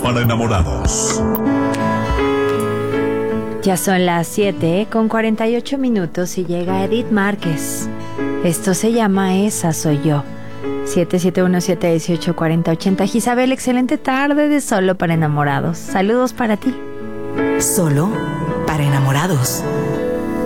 para enamorados. Ya son las 7:48 y llega Edith Márquez. Esto se llama Esa Soy Yo. 771-718-4080. Isabel, excelente tarde de Solo para Enamorados. Saludos para ti. Solo para enamorados.